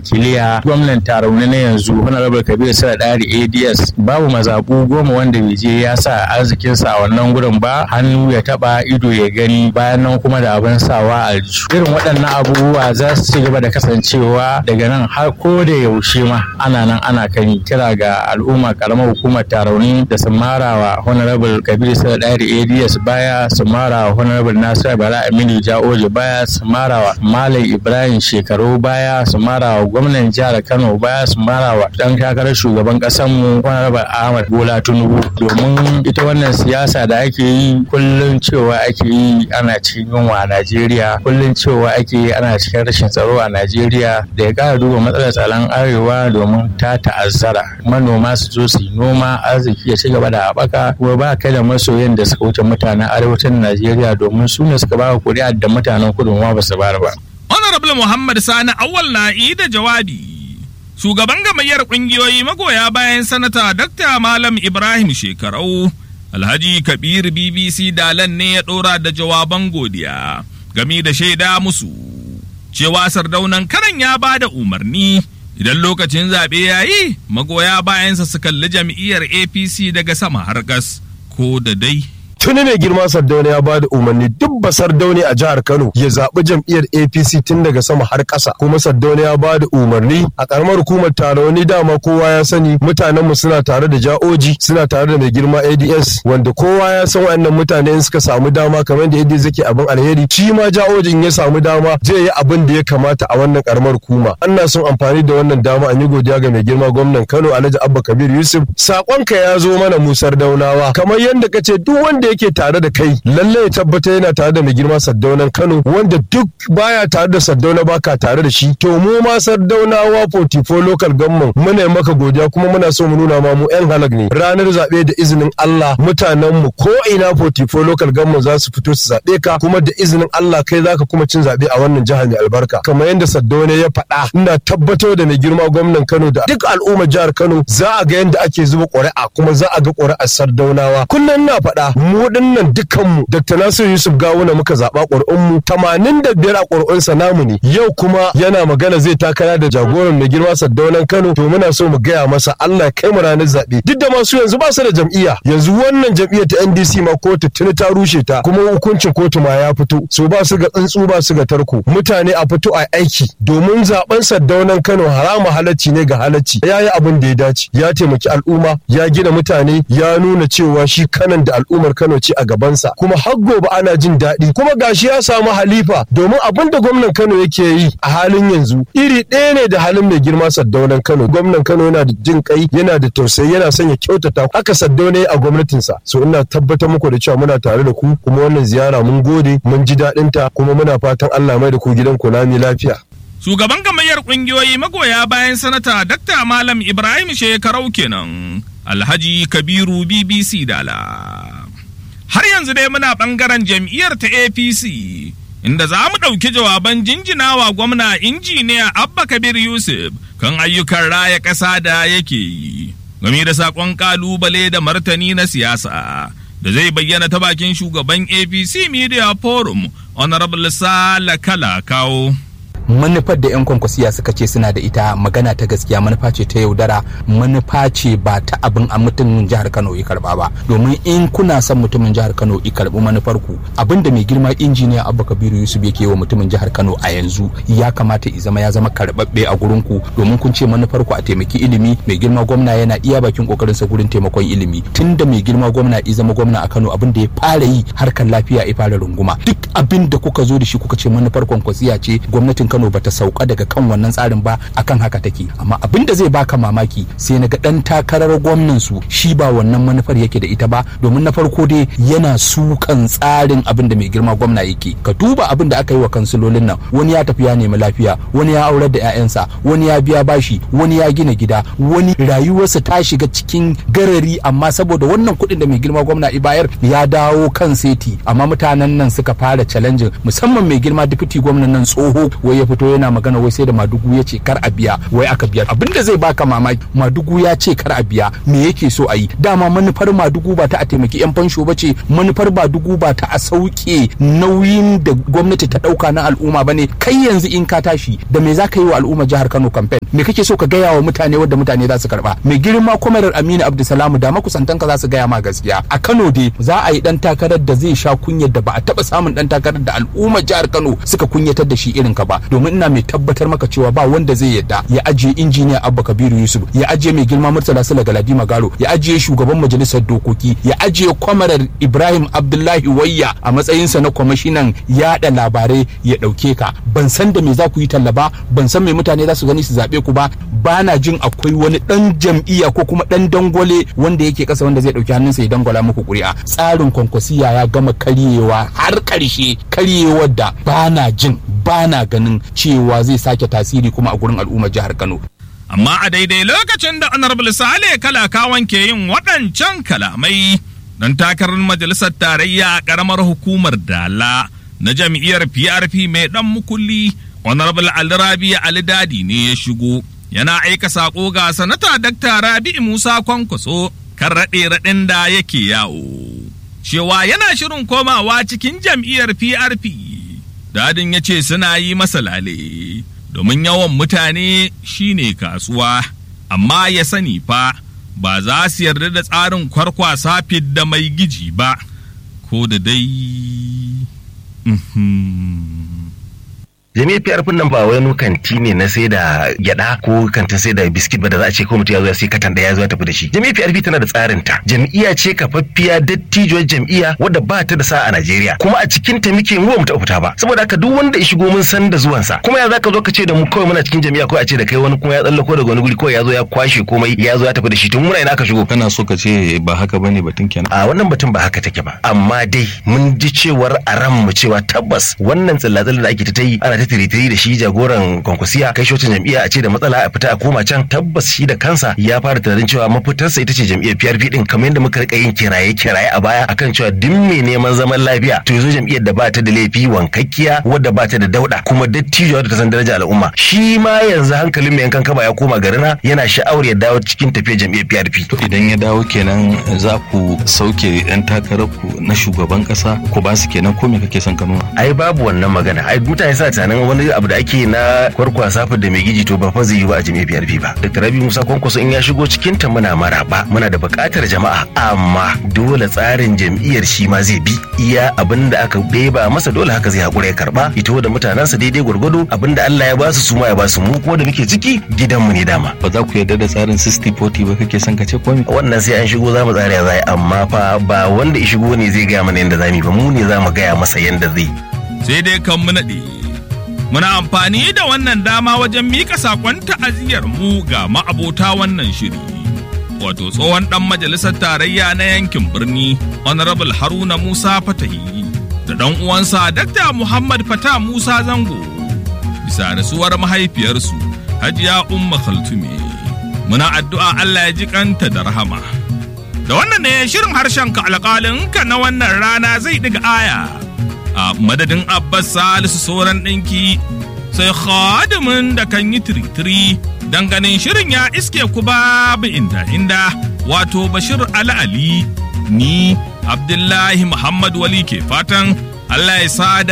kiliya. Gwamnan Tarauni na yanzu Honorable Kabir Saladari ADS babu mazaɓu 10 wanda bai je ya sa arzikinsa a wannan gurin ba, hannu ya taba ido ya gani, bayan nan kuma da abin sawa a irin waɗannan abubuwa za su ci gaba da kasancewa daga nan har ko da yaushe ma ana nan ana kan kira ga al'umma karamar hukumar Tarauni da su marawa Honorable Kabir Saladari ADS baya, su marawa Honorable Nasiru Bala Aminu Jaoje baya, su marawa Malam Ibrahim Shekaru baya, su marawa gwamnan jihar Kano baya, su marawa dan takarar shugaban ƙasar mu Honorable Ahmad Bola Tinubu, domin ita wannan siyasa da ake yi kullum cewa ake yi ana cikin yunwa a Najeriya, kullum cewa ake yi ana cikin rashin tsaro a Najeriya, da ya ƙara duba matsalar tsaron arewa domin ta ta'azzara. Manoma su zo su yi noma, arziki ya ci gaba da haɓaka, kuma ba kai da masoyan da suka wuce mutanen arewacin Najeriya, domin su ne suka ba kuri'a da mutanen kudu ma ba su bayar ba. Honorable Muhammad Sani Awal na'i da jawabi. Shugaban gamayyar ƙungiyoyi magoya bayan sanata Dr. Malam Ibrahim Shekarau, Alhaji Kabir BBC Dalan ne ya ɗora da jawaban godiya game da shaida musu cewa Sardaunan Karan ya ba da umarni idan lokacin zaɓe ya yi magoya bayansa su kalli jam'iyyar APC daga sama har gas, ko da dai tuni mai girma Sardauna ya bada umarni duk ba Sardauna a jihar Kano ya zaɓi jam'iyyar APC tun daga sama har ƙasa, kuma Sardauna ya bada umarni a ƙaramar hukumar Tarauni dama kowa ya sani mutanen mu suna tare da Jaoji, suna tare da mai girma ADS, wanda kowa ya san waɗannan mutane in suka samu dama kamar da ADS yake abin alheri, shi ma Jaoji in ya samu dama zai yi abin da ya kamata a wannan ƙaramar hukuma. Ana son amfani da wannan dama an yi godiya ga mai girma gwamnan Kano Alhaji Abba Kabir Yusuf. Saƙonka ya zo mana mu Sardaunawa, kamar yadda kace duk wanda yake tare da kai lalle ya tabbata yana tare da mai girma Sardaunan Kano, wanda duk baya tare da Sardauna baka tare da shi. To mu ma Sardaunawa 44 local government muna maka godiya, kuma muna so mu nuna ma mu yan halak ne. Ranar zabe da izinin Allah mutanen mu ko ina 44 local government za su fito su zabe ka, kuma da izinin Allah kai zaka kuma cin zabe a wannan jihar mai albarka. Kamar yadda Sardauna ya faɗa, ina tabbatar da mai girma gwamnan Kano da duk al'ummar jihar Kano za a ga yadda ake zuba ƙuri'a, kuma za a ga ƙuri'ar Sardaunawa. Kullum ina faɗa mu dinnan dukkanmu Dr. Nasiru Yusuf Gawuna muka zaɓa ƙuri'unmu 85 a ƙuri'unsa namu ne. Yau kuma yana magana zai takara da jagoran mai girma Sardaunan Kano, to muna so mu gaya masa Allah ya kai mu ranar zaɓe. Duk da masu yanzu ba su da jam'iyya, yanzu wannan jam'iyyar ta NDC ma kotu tuni ta rushe ta, kuma hukuncin kotu ma ya fito, so ba su ga tsuntsu ba su ga tarko. Mutane a fito a aiki domin zaɓen Sardaunan Kano harama halacci ne ga halacci. Ya yi abin da ya dace, ya taimaki al'umma, ya gina mutane, ya nuna cewa shi kanan da al'ummar Kano ce a gabansa, kuma har gobe ana jin daɗi, kuma gashi ya samu halifa, domin abin da gwamnan Kano yake yi a halin yanzu iri ɗaya ne da halin mai girma Sardaunan Kano. Gwamnan Kano yana da jin kai, yana da tausayi, yana son ya kyautata, haka Sardauna a gwamnatinsa. So ina tabbatar muku da cewa muna tare da ku, kuma wannan ziyara mun gode, mun ji daɗin ta, kuma muna fatan Allah mai da ku gidan ku lami lafiya. Shugaban gamayyar ƙungiyoyi magoya bayan sanata Dr. Malam Ibrahim Shekarau kenan, Alhaji Kabiru BBC Dala. Har yanzu dai muna ɓangaren jam'iyyar ta APC, inda za mu ɗauki jawaban jinjinawa gwamna injiniya Abba Kabir Yusuf kan ayyukan raya ƙasa da yake yi, game da saƙon ƙalubale da martani na siyasa da zai bayyana ta bakin shugaban APC Media Forum, Honorable Sala Kala Kawo. manufar da 'yan kwankwasiya suka ce suna da ita magana ta gaskiya manufa ce ta yaudara, manufa ce ba ta abin a mutumin jihar Kano ya karba ba. Domin in kuna son mutumin jihar Kano ya karbi manufar ku, abin da mai girma injiniya Abba Kabiru Yusuf yake wa mutumin jihar Kano a yanzu ya kamata ya zama karbabbe a gurin ku, domin kun ce manufar ku a taimaki ilimi. Mai girma gwamna yana iya bakin kokarin sa gurin taimakon ilimi. Tunda mai girma gwamna ya zama gwamna a Kano, abin da ya fara yi harkar lafiya ya fara runguma. Duk abin da kuka zo da shi kuka ce manufar kwankwasiya ce, gwamnatin Kano bata sauka daga kan wannan tsarin ba, akan haka take. Amma abin da zai baka mamaki sai naga dan takarar gwamnan su shi ba wannan manufar yake da ita ba, domin na farko dai yana sukan tsarin abin da mai girma gwamna yake. Ka duba abin da aka yi wa kansilolin nan, wani ya tafi ya nemi lafiya, wani ya aurar da 'ya'yansa, wani ya biya bashi, wani ya gina gida, wani rayuwarsa ta shiga cikin garari, amma saboda wannan kuɗin da mai girma gwamna bayar ya dawo kan seti. Amma mutanen nan suka fara challenge, musamman mai girma deputy gwamnan nan tsoho, wai ya fito yana magana wai sai da Madugu ya ce kar a biya wai aka biya. Abinda zai baka mamaki, Madugu ya ce kar a biya, me yake so a yi? Dama manufar Madugu ba ta a taimaki yan fansho ba ce, manufar Madugu ba ta a sauke nauyin da gwamnati ta dauka na al'umma bane. Kai yanzu in ka tashi da me zaka yi wa al'umma jihar Kano campaign? Me kake so ka gaya wa mutane wanda mutane za su karba? Me girma Kwamarar Aminu Abdulsalam da makusantanka za su gaya ma gaskiya. A Kano dai za a yi dan takarar da zai sha kunyar da ba a taba samun dan takarar da al'umma jihar Kano suka kunyatar da shi irin ka ba. Domin ina mai tabbatar maka cewa ba wanda zai yadda ya ajiye injiniya Abba Kabiru Yusuf, ya ajiye mai girma Murtala Sula Galadima Garo, ya ajiye shugaban majalisar dokoki, ya ajiye Kwamarar Ibrahim Abdullahi Wayya a matsayinsa na kwamishinan yada labarai ya dauke ka. Ban san da me za ku yi talla ba, ban san me mutane za su gani su zabe ku ba. Bana jin akwai wani dan jam'iyya ko kuma dan dangwale wanda yake kasa wanda zai dauki hannunsa ya dangwala muku kuri'a. Tsarin kwankwasiya ya gama karyewa har karshe, karyewar da bana ganin cewa zai sake tasiri kuma a gurin al'ummar jihar Kano. Amma a daidai lokacin da Honorable Sale Kalakawan ke yin waɗancan kalamai, dan takarar majalisar tarayya a ƙaramar hukumar Dala na jam'iyyar PRP mai ɗan mukulli, Honorable Ali Rabi Ali Dadi ne ya shigo. Yana aika saƙo ga sanata Dr. Rabi'u Musa Kwankwaso kan raɗe-raɗin da yake yawo. Cewa yana shirin komawa cikin jam'iyyar PRP. Dadin ya ce suna yi masa lale, domin yawan mutane shine kasuwa, amma ya sani fa ba za su yarda da tsarin kwarkwasa fidda mai giji ba, ko da dai. Jami'ar PRP nan ba wani kanti ne na sai da gyada ko kantin sai da biskit ba da za a ce ko mutum ya zo ya sai katan da ya zo ya tafi da shi. Jami'ar PRP tana da tsarin ta. Jam'iyya ce kafaffiya dattijuwar jam'iyya wadda ba ta da sa a Najeriya. Kuma a cikin ta muke mu ba mu taɓa fita ba. Saboda haka duk wanda ya shigo mun san da zuwan sa. Kuma ya zaka zo ka ce da mu kawai muna cikin jam'iyya ko a ce da kai wani kuma ya tsallako daga wani guri ko ya zo ya kwashe komai ya zo ya tafi da shi. Tun muna ina ka shigo. Kana so ka ce ba haka bane batun kenan. A wannan batun ba haka take ba. Amma dai mun ji cewar a ran mu cewa tabbas wannan tsallatsalla da ake ta yi ana ta tiritiri da shi jagoran kwankwasiya kai shocin jam'iyya a ce da matsala a fita a koma can. Tabbas shi da kansa ya fara tunanin cewa mafitarsa ita ce jam'iyyar PRP din, kamar yadda muka rika yin kiraye a baya akan cewa duk mai neman zaman lafiya to yazo jam'iyyar da ba ta da laifi, wankakkiya, wadda ba ta da dauda, kuma dattijo da ta san daraja al'umma. Shi ma yanzu hankalin mai yankan kaba ya koma garina, yana sha'awar ya dawo cikin tafiyar jam'iyyar PRP. To idan ya dawo kenan za ku sauke yan takarar ku na shugaban kasa ku ba su kenan, ko me kake son ka nuna? Ai babu wannan magana. Ai mutane suna tunanin wani abu da ake na kwarkwasa da mai giji to ba fa zai yi ba a jami'ar PRP ba. Dr. Rabi Musa Kwankwaso in ya shigo cikin ta muna maraba, muna da buƙatar jama'a, amma dole tsarin jam'iyyar shi ma zai bi iya abin da aka beba masa, dole haka zai haƙura ya karba, ito da mutanensa daidai gwargwado abin da Allah ya ba su ma ya ba su, mu ko da muke ciki gidanmu ne dama. Ba za ku yarda da tsarin 60-40 ba kake son ka ce komai? Wannan sai an shigo za mu tsara ya zai, amma fa ba wanda ya shigo ne zai gaya mana yadda za mu ba, mu ne za mu gaya masa yadda zai. Sai dai kan mu naɗe. Muna amfani da wannan dama wajen mika sakon ta'aziyar mu ga ma'abota wannan shiri. Wato tsohon dan majalisar tarayya na yankin birni Honorable Haruna Musa Fatahi da dan uwansa Dr. Muhammad Fata Musa Zango bisa rasuwar mahaifiyarsu Hajiya Umma Khaltume. Muna addu'a Allah ya ji kanta da rahama. Da wannan ne shirin harshen ka alƙalin ka na wannan rana zai diga aya. A madadin Abbas Salisu Soran ɗinki sai khadimin da kan yi tiritiri don ganin shirin ya iske ku babu inda wato Bashir Ali, ni Abdullahi Muhammad Wali ke fatan Allah ya sa